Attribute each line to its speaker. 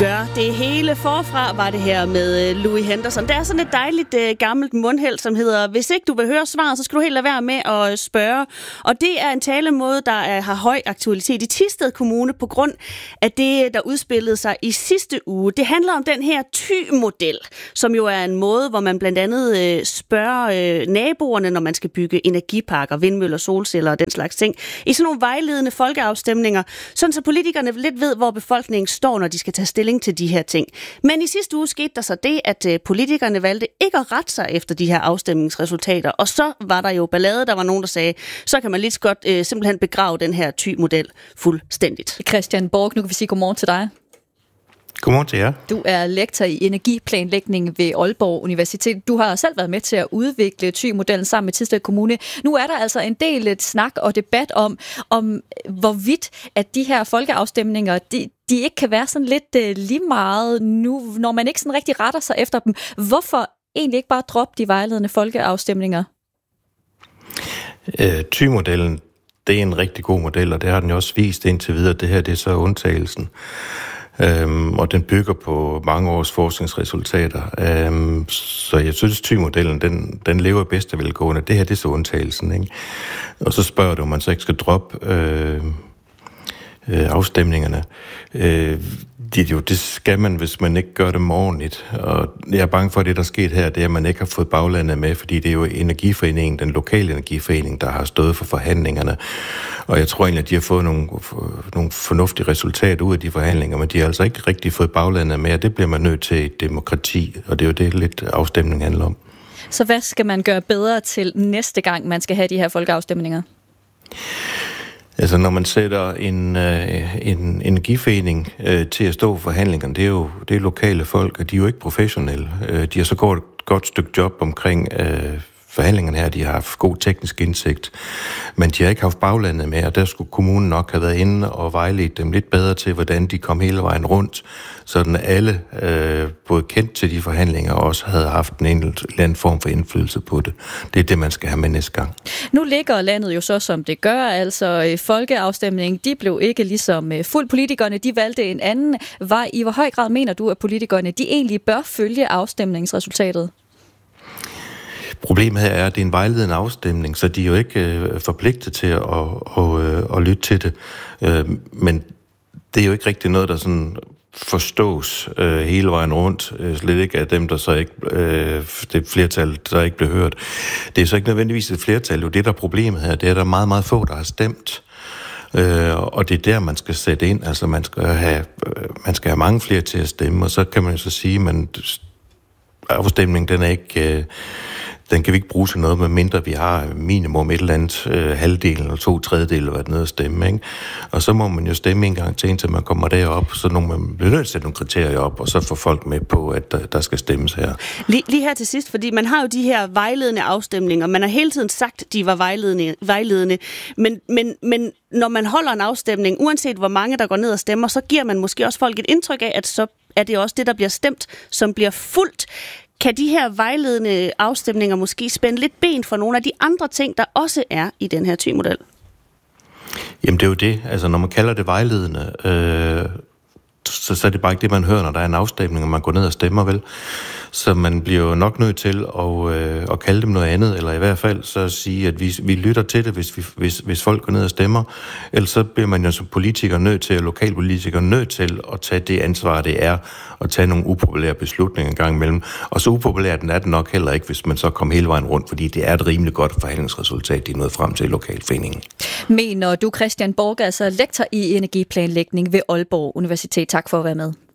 Speaker 1: Gør det hele forfra, var det her med Louis Henderson. Det er sådan et dejligt gammelt mundheld, som hedder, hvis ikke du vil høre svaret, så skal du helt lade være med at spørge. Og det er en talemåde, der har høj aktualitet i Thisted Kommune på grund af det, der udspillede sig i sidste uge. Det handler om den her Thy-model, som jo er en måde, hvor man blandt andet spørger naboerne, når man skal bygge energiparker, vindmøller, solceller og den slags ting, i sådan nogle vejledende folkeafstemninger, sådan så politikerne lidt ved, hvor befolkningen står, når de skal tage stilling til de her ting. Men i sidste uge skete der så det, at politikerne valgte ikke at rette sig efter de her afstemningsresultater, og så var der jo ballade, der var nogen, der sagde, så kan man lige så godt simpelthen begrave den her Thy-model fuldstændigt.
Speaker 2: Christian Borg, nu kan vi sige godmorgen til dig.
Speaker 3: Godmorgen til jer.
Speaker 2: Du er lektor i energiplanlægning ved Aalborg Universitet. Du har selv været med til at udvikle Thy-modellen sammen med Thisted Kommune. Nu er der altså en del snak og debat om hvorvidt at de her folkeafstemninger, de ikke kan være sådan lidt lige meget nu, når man ikke sådan rigtig retter sig efter dem. Hvorfor egentlig ikke bare droppe de vejledende folkeafstemninger?
Speaker 3: Thy-modellen, det er en rigtig god model, og det har den jo også vist indtil videre. Det her, det er så undtagelsen. Og den bygger på mange års forskningsresultater. Så jeg synes, Thy-modellen, den lever bedst af velgående. Det her, det er så undtagelsen, ikke? Og så spørger du, om man så ikke skal droppe afstemningerne. Det skal man, hvis man ikke gør dem ordentligt. Og jeg er bange for, at det, der er sket her, det er, at man ikke har fået baglandet med, fordi det er jo Energiforeningen, den lokale energiforening, der har stået for forhandlingerne. Og jeg tror egentlig, at de har fået nogle fornuftige resultater ud af de forhandlinger, men de har altså ikke rigtig fået baglandet med, og det bliver man nødt til et demokrati, og det er jo det, lidt afstemning handler om.
Speaker 2: Så hvad skal man gøre bedre til næste gang, man skal have de her folkeafstemninger?
Speaker 3: Altså, når man sætter en energiforening til at stå for forhandlingerne, det er lokale folk, og de er jo ikke professionelle. De har så gjort et godt stykke job omkring forhandlingerne her. De har haft god teknisk indsigt, men de har ikke haft baglandet med, og der skulle kommunen nok have været inde og vejledt dem lidt bedre til, hvordan de kom hele vejen rundt, sådan alle både kendt til de forhandlinger og også havde haft en eller anden form for indflydelse på det. Det er det, man skal have med næste gang.
Speaker 2: Nu ligger landet jo så, som det gør, altså folkeafstemningen, de blev ikke ligesom fuldt. Politikerne, de valgte en anden vej. I hvor høj grad mener du, at politikerne, de egentlig bør følge afstemningsresultatet?
Speaker 3: Problemet her er, at det er en vejledende afstemning, så de er jo ikke forpligtet til at lytte til det. Men det er jo ikke rigtig noget, der sådan forstås hele vejen rundt. Slet ikke af dem, der så ikke det flertal, der ikke blev hørt. Det er så ikke nødvendigvis et flertal. Jo, det der er problemet her, det er, at der er meget, meget få, der har stemt. Og det er der, man skal sætte ind. Altså, man skal have mange flere til at stemme, og så kan man jo så sige, at afstemningen, den kan vi ikke bruge til noget, medmindre vi har minimum et eller andet halvdelen eller 2/3 eller hvad noget at stemme, ikke? Og så må man jo stemme en gang til, indtil man kommer derop, så man bliver nødt til at sætte nogle kriterier op, og så får folk med på, at der skal stemmes her.
Speaker 1: Lige her til sidst, fordi man har jo de her vejledende afstemninger. Man har hele tiden sagt, at de var vejledende. Men når man holder en afstemning, uanset hvor mange der går ned og stemmer, så giver man måske også folk et indtryk af, at så er det også det, der bliver stemt, som bliver fulgt. Kan de her vejledende afstemninger måske spænde lidt ben for nogle af de andre ting, der også er i den her Thy-model?
Speaker 3: Jamen det er jo det. Altså når man kalder det vejledende, så er det bare ikke det, man hører, når der er en afstemning, og man går ned og stemmer, vel? Så man bliver jo nok nødt til at kalde dem noget andet, eller i hvert fald så at sige, at vi lytter til det, hvis folk går ned og stemmer. Ellers så bliver man jo som politiker nødt til, og lokalpolitiker nødt til at tage det ansvar, det er, og tage nogle upopulære beslutninger en gang imellem. Og så upopulært er det nok heller ikke, hvis man så kommer hele vejen rundt, fordi det er et rimelig godt forhandlingsresultat, de er nået frem til i lokalforeningen.
Speaker 2: Mener du, Christian Borg, altså lektor i energiplanlægning ved Aalborg Universitet. Tak for at være med.